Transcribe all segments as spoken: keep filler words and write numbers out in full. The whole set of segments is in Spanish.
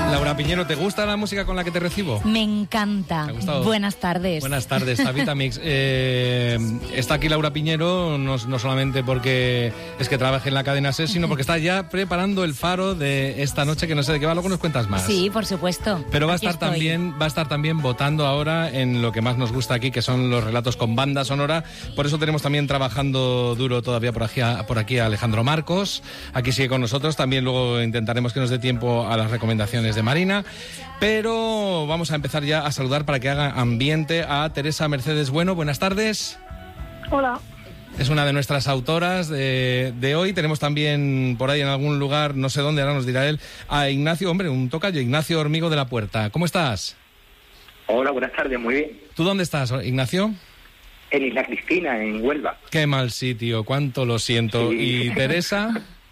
Laura Piñero, ¿te gusta la música con la que te recibo? Me encanta. Buenas tardes. Buenas tardes, Vitamix. Eh, está aquí Laura Piñero, no, no solamente porque es que trabaja en la cadena SER, sino porque está ya preparando el faro de esta noche, que no sé de qué va, luego nos cuentas más. Sí, por supuesto. Pero va a Aquí estar estoy. también, va a estar también votando ahora en lo que más nos gusta aquí, que son los relatos con banda sonora. Por eso tenemos también trabajando duro todavía por aquí, a, por aquí a Alejandro Marcos. Aquí sigue con nosotros. También luego intentaremos que nos dé tiempo a las recomendaciones de Marina. Pero vamos a empezar ya a saludar para que haga ambiente a Teresa Mercedes Bueno. Buenas tardes. Hola. Es una de nuestras autoras de, de hoy. Tenemos también por ahí en algún lugar, no sé dónde, ahora nos dirá él, a Ignacio, hombre, un tocayo, Ignacio Hormigo de la Puerta. ¿Cómo estás? Hola, buenas tardes, muy bien. ¿Tú dónde estás, Ignacio? En Isla Cristina, en Huelva. Qué mal sitio, cuánto lo siento. Sí. ¿Y Teresa?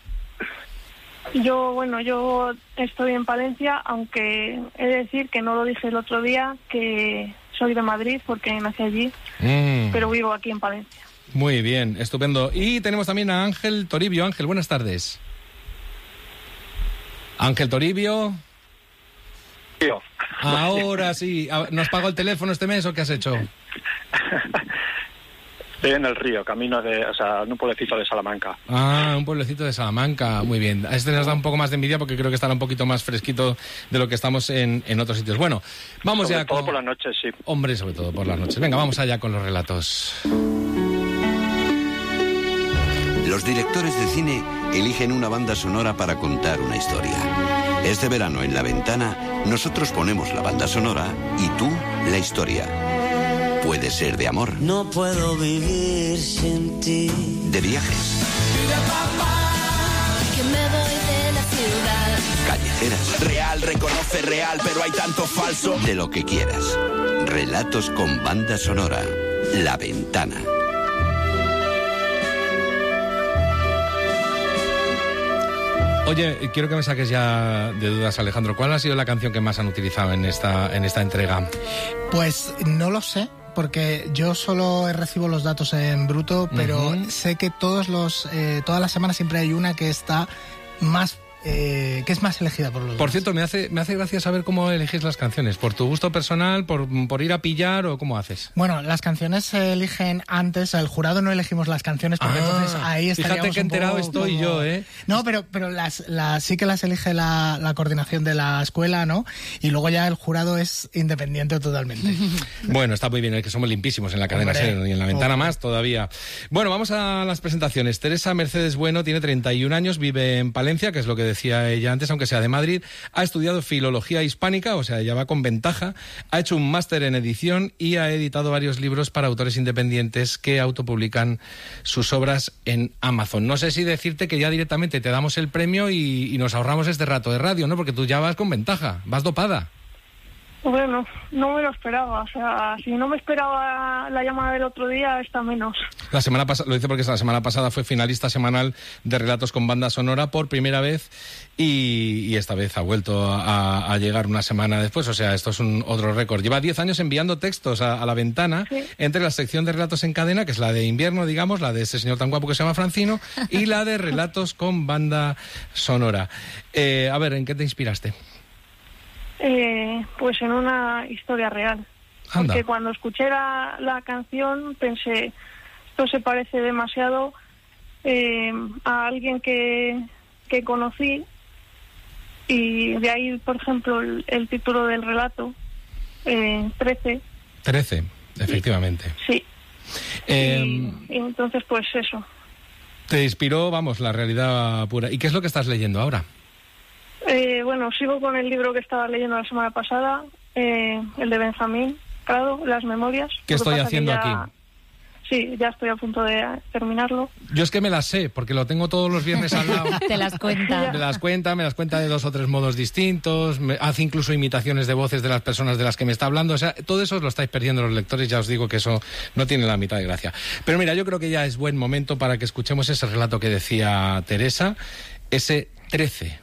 Yo, bueno, yo estoy en Palencia, aunque he de decir que no lo dije el otro día, que soy de Madrid porque nací allí, Mm. pero vivo aquí en Palencia. Muy bien, estupendo. Y tenemos también a Ángel Toribio. Ángel, buenas tardes. Ángel Toribio. Tío. Ahora sí. ¿Nos pagó el teléfono este mes o qué has hecho? Estoy en el río, camino de, o sea, en un pueblecito de Salamanca. Ah, un pueblecito de Salamanca. Muy bien. A este nos da un poco más de envidia porque creo que estará un poquito más fresquito de lo que estamos en, en otros sitios. Bueno, vamos Sobre ya todo con... por las noches, sí. Hombre, sobre todo por las noches. Venga, vamos allá con los relatos. Los directores de cine eligen una banda sonora para contar una historia. Este verano en La Ventana, nosotros ponemos la banda sonora y tú la historia. Puede ser de amor. No puedo vivir sin ti. De viajes. Mira, papá, que me voy de la ciudad. Callejeras. Real, reconoce real, pero hay tanto falso. De lo que quieras. Relatos con banda sonora. La Ventana. Oye, quiero que me saques ya de dudas, Alejandro. ¿Cuál ha sido la canción que más han utilizado en esta, en esta entrega? Pues no lo sé, porque yo solo recibo los datos en bruto, pero Uh-huh. sé que todos los, eh, todas las semanas siempre hay una que está más... Eh, que es más elegida por los Por demás. cierto, me hace, me hace gracia saber cómo elegís las canciones. ¿Por tu gusto personal, por, por ir a pillar o cómo haces? Bueno, las canciones se eligen antes, el jurado no elegimos las canciones porque Ah, entonces ahí estaríamos fíjate que un enterado poco estoy como- yo, ¿eh? No, pero, pero las, las sí que las elige la, la coordinación de la escuela, ¿no? Y luego ya el jurado es independiente totalmente. Bueno, está muy bien, es que somos limpísimos en la cadena Hombre, SER y en la ventana hombre. más todavía. Bueno, vamos a las presentaciones. Teresa Mercedes Bueno tiene treinta y un años, vive en Palencia, que es lo que decía ella antes, aunque sea de Madrid. Ha estudiado filología hispánica, o sea, ya va con ventaja. Ha hecho un máster en edición y ha editado varios libros para autores independientes que autopublican sus obras en Amazon. No sé si decirte que ya directamente te damos el premio y, y nos ahorramos este rato de radio, ¿no? Porque tú ya vas con ventaja, vas dopada. Bueno, no me lo esperaba, o sea, si no me esperaba la llamada del otro día, está menos. La semana pasada, lo dice porque la semana pasada fue finalista semanal de Relatos con banda sonora por primera vez y, y esta vez ha vuelto a, a llegar una semana después, o sea, esto es un otro récord. Lleva diez años enviando textos a, a la ventana, Sí. entre la sección de Relatos en Cadena, que es la de invierno, digamos, la de ese señor tan guapo que se llama Francino, y la de Relatos con banda sonora. Eh, a ver, ¿en qué te inspiraste? Eh, pues en una historia real. Anda. Porque cuando escuché la, la canción pensé, esto se parece demasiado eh, a alguien que, que conocí, y de ahí, por ejemplo, el, el título del relato, eh, trece. trece, efectivamente. Sí. Eh, Y, y entonces, pues eso. Te inspiró, vamos, la realidad pura. ¿Y qué es lo que estás leyendo ahora? Eh, bueno, sigo con el libro que estaba leyendo la semana pasada, eh, el de Benjamín Prado, Las Memorias. ¿Qué Lo que estoy pasa que haciendo ya- aquí? Sí, ya estoy a punto de terminarlo. Yo es que me las sé, porque lo tengo todos los viernes al lado. Te las cuenta. Me las cuenta, me las cuenta de dos o tres modos distintos, me hace incluso imitaciones de voces de las personas de las que me está hablando. O sea, todo eso lo estáis perdiendo los lectores, ya os digo que eso no tiene la mitad de gracia. Pero mira, yo creo que ya es buen momento para que escuchemos ese relato que decía Teresa, ese trece.